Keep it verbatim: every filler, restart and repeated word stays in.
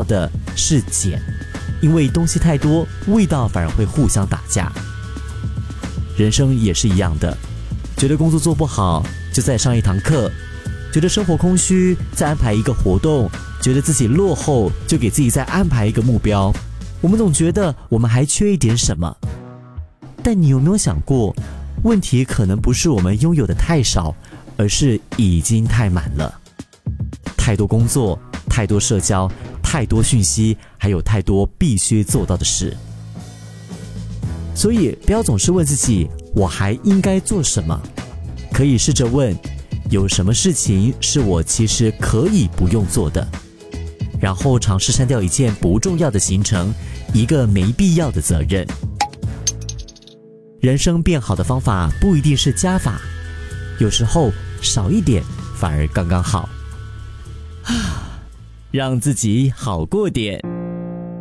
的是减，因为东西太多，味道反而会互相打架。人生也是一样的，觉得工作做不好，就再上一堂课；觉得生活空虚，再安排一个活动；觉得自己落后，就给自己再安排一个目标。我们总觉得我们还缺一点什么，但你有没有想过，问题可能不是我们拥有的太少，而是已经太满了。太多工作，太多社交，太多讯息，还有太多必须做到的事。所以不要总是问自己，我还应该做什么？可以试着问，有什么事情是我其实可以不用做的？然后尝试删掉一件不重要的行程，一个没必要的责任。人生变好的方法不一定是加法，有时候少一点反而刚刚好。让自己好过点。